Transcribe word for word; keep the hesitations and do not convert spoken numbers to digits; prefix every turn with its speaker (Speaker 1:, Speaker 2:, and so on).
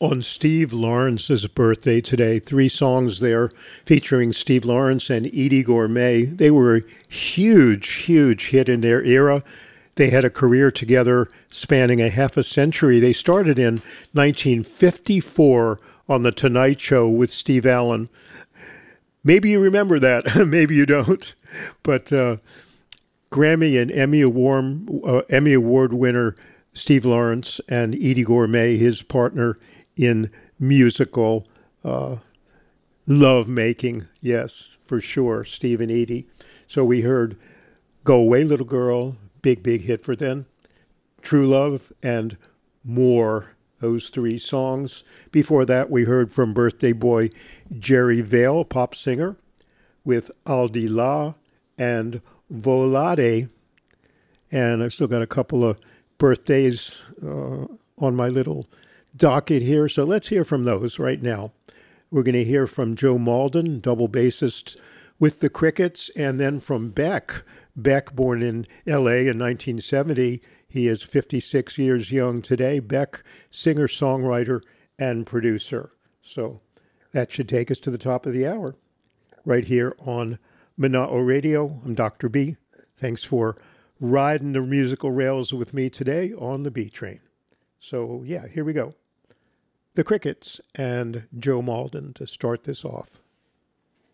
Speaker 1: On Steve Lawrence's birthday today, three songs there featuring Steve Lawrence and Edie Gourmet. They were a huge, huge hit in their era. They had a career together spanning a half a century. They started in nineteen fifty-four on The Tonight Show with Steve Allen. Maybe you remember that, maybe you don't. But uh, Grammy and Emmy Award, uh, Emmy Award winner Steve Lawrence and Edie Gourmet, his partner in musical uh, love making. Yes, for sure, Steve and Edie. So we heard Go Away Little Girl, big, big hit for them. True Love and More, those three songs. Before that, we heard from birthday boy Jerry Vale, pop singer, with Aldi La and Volare. And I've still got a couple of birthdays uh, on my little docket here. So let's hear from those right now. We're going to hear from Joe Malden, double bassist with the Crickets, and then from Beck. Beck, born in L A in nineteen seventy. He is fifty-six years young today. Beck, singer, songwriter, and producer. So that should take us to the top of the hour right here on Mana'o Radio. I'm Doctor B. Thanks for riding the musical rails with me today on the B Train. So, yeah, here we go. The Crickets and Joe Malden to start this off.